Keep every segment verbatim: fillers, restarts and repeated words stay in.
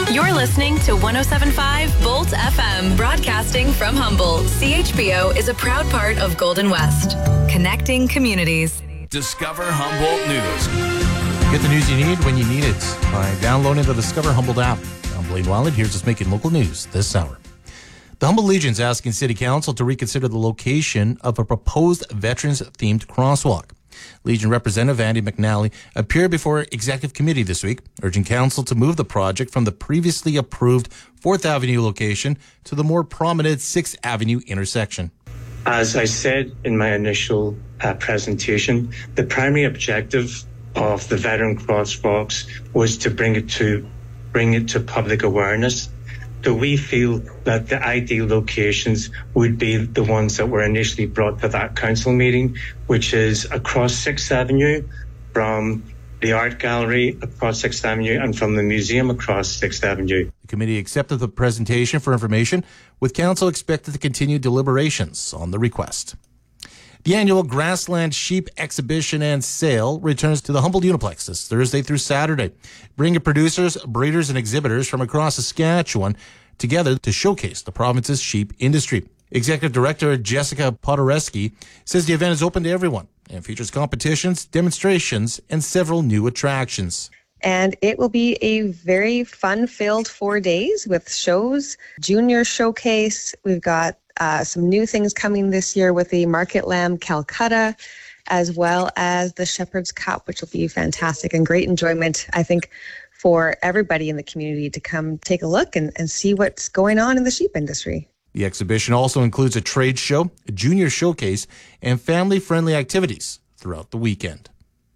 You're listening to one oh seven point five Bolt F M, broadcasting from Humboldt. C H B O is a proud part of Golden West, connecting communities. Discover Humboldt News. Get the news you need when you need it by downloading the Discover Humboldt app. I'm Blaine Wallet, here's what's making local news this hour. The Humboldt Legion's asking City Council to reconsider the location of a proposed veterans-themed crosswalk. Legion Representative Andy McNally appeared before Executive Committee this week, urging Council to move the project from the previously approved fourth Avenue location to the more prominent sixth Avenue intersection. As I said in my initial uh, presentation, the primary objective of the veteran crosswalks was to bring it to bring it to public awareness. So we feel that the ideal locations would be the ones that were initially brought to that council meeting, which is across sixth Avenue, from the art gallery across sixth Avenue, and from the museum across sixth Avenue. The committee accepted the presentation for information, with council expected to continue deliberations on the request. The annual Grassland Sheep Exhibition and Sale returns to the Humboldt Uniplex this Thursday through Saturday, bringing producers, breeders, and exhibitors from across Saskatchewan together to showcase the province's sheep industry. Executive Director Jessica Podoreski says the event is open to everyone and features competitions, demonstrations, and several new attractions. And it will be a very fun-filled four days with shows, junior showcase. We've got uh, some new things coming this year with the Market Lamb Calcutta, as well as the Shepherd's Cup, which will be fantastic and great enjoyment, I think, for everybody in the community to come take a look and, and see what's going on in the sheep industry. The exhibition also includes a trade show, a junior showcase, and family-friendly activities throughout the weekend.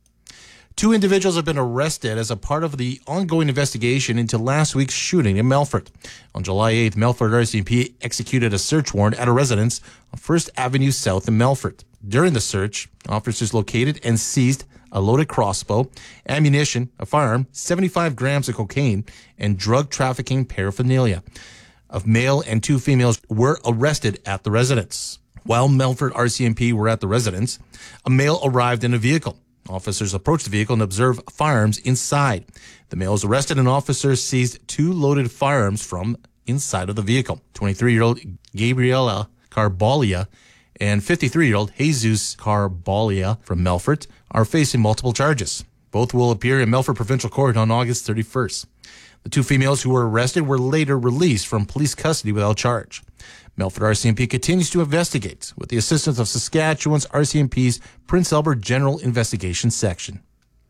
Two individuals have been arrested as a part of the ongoing investigation into last week's shooting in Melfort. On July eighth, Melfort R C M P executed a search warrant at a residence on First Avenue South in Melfort. During the search, officers located and seized a loaded crossbow, ammunition, a firearm, seventy-five grams of cocaine, and drug trafficking paraphernalia. A male and two females were arrested at the residence. While Melfort R C M P were at the residence, a male arrived in a vehicle. Officers approached the vehicle and observed firearms inside. The male was arrested and officers seized two loaded firearms from inside of the vehicle. twenty-three-year-old Gabriela Carbalia and fifty-three-year-old Jesus Carbalia from Melfort are facing multiple charges. Both will appear in Melfort Provincial Court on August thirty-first. The two females who were arrested were later released from police custody without charge. Melfort R C M P continues to investigate with the assistance of Saskatchewan's R C M P's Prince Albert General Investigation Section.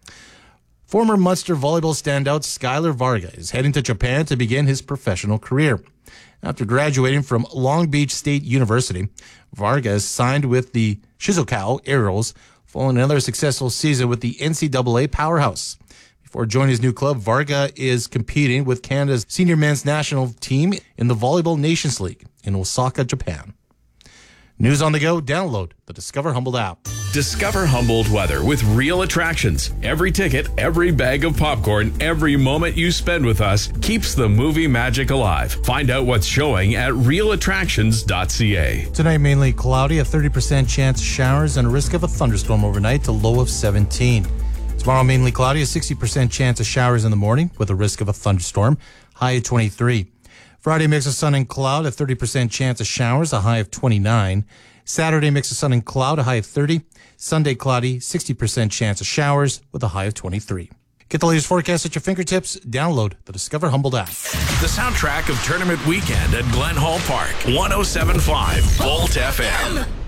Former Munster volleyball standout Skylar Varga is heading to Japan to begin his professional career. After graduating from Long Beach State University, Varga is signed with the Shizuoka Arrows following another successful season with the N C double A powerhouse. Before joining his new club, Varga is competing with Canada's senior men's national team in the Volleyball Nations League in Osaka, Japan. News on the go, download the Discover Humboldt app. Discover Humboldt weather with real attractions. Every ticket, every bag of popcorn, every moment you spend with us keeps the movie magic alive. Find out what's showing at real attractions dot c a. Tonight, mainly cloudy, a thirty percent chance of showers and a risk of a thunderstorm overnight to low of seventeen. Tomorrow, mainly cloudy, a sixty percent chance of showers in the morning with a risk of a thunderstorm, high of twenty-three. Friday, mix of sun and cloud, a thirty percent chance of showers, a high of twenty-nine. Saturday, mix of sun and cloud, a high of thirty. Sunday, cloudy, sixty percent chance of showers with a high of twenty-three. Get the latest forecast at your fingertips. Download the Discover Humboldt app. The soundtrack of Tournament Weekend at Glen Hall Park. one oh seven point five Bolt F M.